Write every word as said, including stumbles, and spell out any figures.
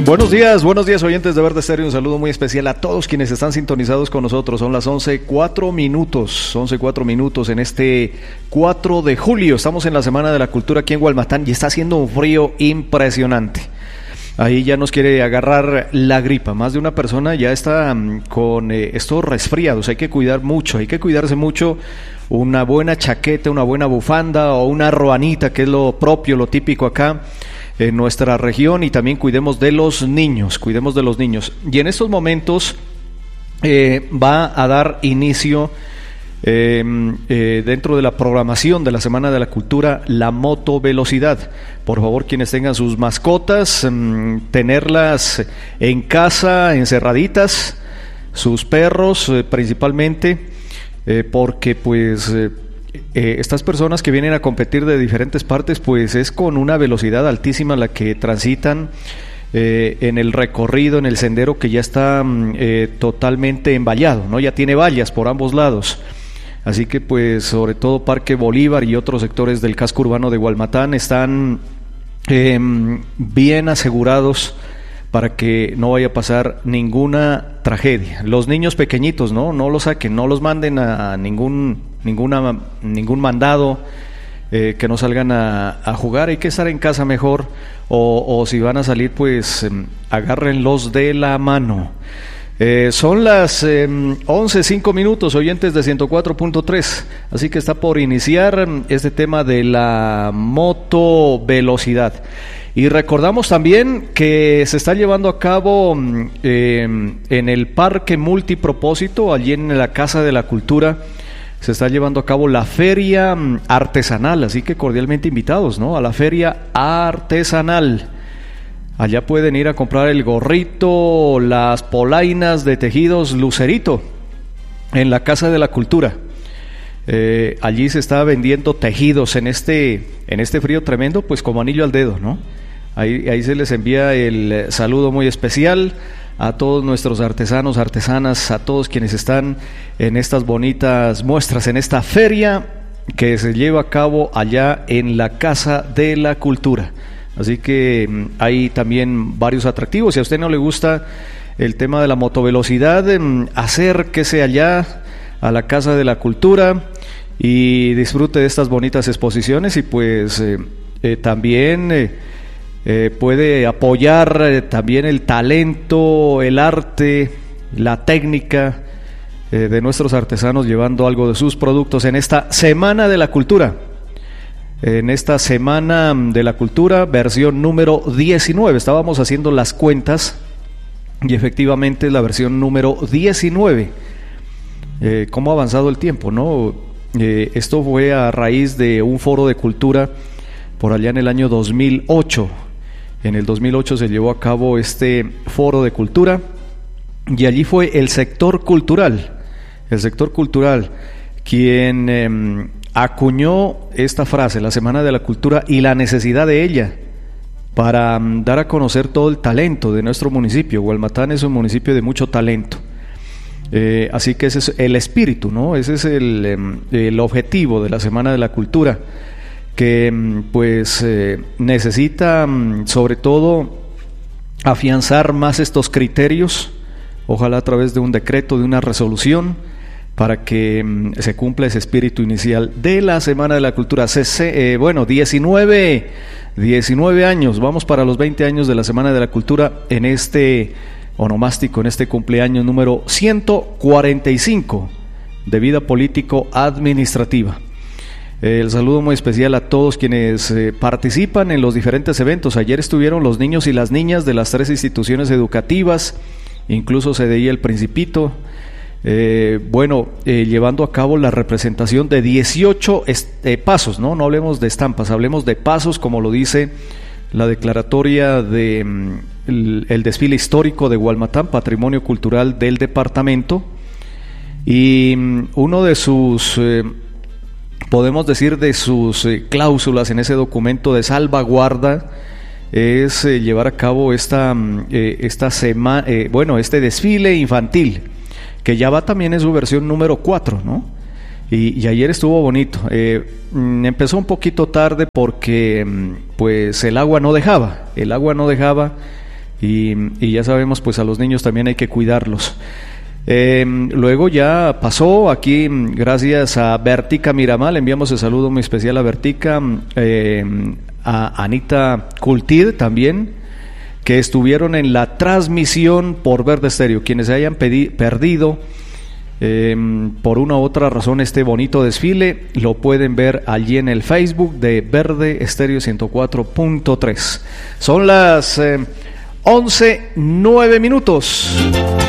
Buenos días, buenos días oyentes de Verde Estéreo, un saludo muy especial a todos quienes están sintonizados con nosotros. Son las once cuatro minutos, once cuatro minutos en este cuatro de julio. Estamos en la Semana de la Cultura aquí en Gualmatán y está haciendo un frío impresionante. Ahí ya nos quiere agarrar la gripa. Más de una persona ya está um, con eh, estos resfriados. Hay que cuidar mucho, hay que cuidarse mucho. Una buena chaqueta, una buena bufanda o una ruanita, que es lo propio, lo típico acá en nuestra región, y también cuidemos de los niños, cuidemos de los niños. Y en estos momentos eh, va a dar inicio eh, eh, dentro de la programación de la Semana de la Cultura la motovelocidad. Por favor, quienes tengan sus mascotas, mmm, tenerlas en casa, encerraditas, sus perros eh, principalmente, eh, porque pues... Eh, Eh, estas personas que vienen a competir de diferentes partes, pues es con una velocidad altísima la que transitan eh, en el recorrido, en el sendero que ya está eh, totalmente envallado, ¿no? Ya tiene vallas por ambos lados. Así que pues sobre todo Parque Bolívar y otros sectores del casco urbano de Gualmatán están eh, bien asegurados para que no vaya a pasar ninguna tragedia. Los niños pequeñitos, no, no los saquen, no los manden a ningún ninguna ningún mandado, eh, que no salgan a, a jugar. Hay que estar en casa mejor, o, o si van a salir, pues eh, agárrenlos de la mano. Eh, son las eh, once cinco minutos, oyentes de ciento cuatro punto tres, así que está por iniciar este tema de la motovelocidad. Y recordamos también que se está llevando a cabo eh, en el Parque Multipropósito, allí en la Casa de la Cultura, se está llevando a cabo la feria artesanal, así que cordialmente invitados, ¿no?, a la feria artesanal. Allá pueden ir a comprar el gorrito, las polainas de tejidos Lucerito, en la Casa de la Cultura. Eh, allí se está vendiendo tejidos en este, en este frío tremendo, pues como anillo al dedo, ¿no? Ahí, ahí se les envía el saludo muy especial a todos nuestros artesanos, artesanas, a todos quienes están en estas bonitas muestras, en esta feria que se lleva a cabo allá en la Casa de la Cultura. Así que hay también varios atractivos. Si a usted no le gusta el tema de la motovelocidad, acérquese allá a la Casa de la Cultura y disfrute de estas bonitas exposiciones, y pues eh, eh, también eh, eh, puede apoyar eh, también el talento, el arte, la técnica eh, de nuestros artesanos, llevando algo de sus productos en esta Semana de la Cultura. En esta Semana de la Cultura, versión número diecinueve, estábamos haciendo las cuentas y efectivamente es la versión número diecinueve. Eh, cómo ha avanzado el tiempo, ¿no? Eh, esto fue a raíz de un foro de cultura por allá en el año dos mil ocho. En el dos mil ocho se llevó a cabo este foro de cultura y allí fue el sector cultural, el sector cultural quien eh, acuñó esta frase, la Semana de la Cultura, y la necesidad de ella para um, dar a conocer todo el talento de nuestro municipio. Gualmatán es un municipio de mucho talento. Eh, así que ese es el espíritu, ¿no? Ese es el, el objetivo de la Semana de la Cultura, que pues eh, necesita sobre todo afianzar más estos criterios, ojalá a través de un decreto, de una resolución, para que se cumpla ese espíritu inicial de la Semana de la Cultura. C C, eh, bueno, diecinueve, diecinueve años, vamos para los veinte años de la Semana de la Cultura en este onomástico, en este cumpleaños número ciento cuarenta y cinco de vida político-administrativa. Eh, el saludo muy especial a todos quienes eh, participan en los diferentes eventos. Ayer estuvieron los niños y las niñas de las tres instituciones educativas, incluso C D I El Principito, eh, bueno, eh, llevando a cabo la representación de dieciocho est- eh, pasos, ¿no? No hablemos de estampas, hablemos de pasos, como lo dice la declaratoria de mm, el, el desfile histórico de Gualmatán, patrimonio cultural del departamento, y mm, uno de sus, eh, podemos decir, de sus eh, cláusulas en ese documento de salvaguarda es eh, llevar a cabo esta, eh, esta sema, eh, bueno, este desfile infantil, que ya va también en su versión número cuatro, ¿no? Y, y ayer estuvo bonito. Eh, empezó un poquito tarde porque pues el agua no dejaba, el agua no dejaba y, y ya sabemos, pues a los niños también hay que cuidarlos. Eh, luego ya pasó aquí, gracias a Bertica Miramá, le enviamos el saludo muy especial a Bertica, eh, a Anita Cultid también, que estuvieron en la transmisión por Verde Estéreo. Quienes se hayan pedi- perdido eh, por una u otra razón este bonito desfile, lo pueden ver allí en el Facebook de Verde Estéreo ciento cuatro punto tres. Son las eh, once nueve minutos.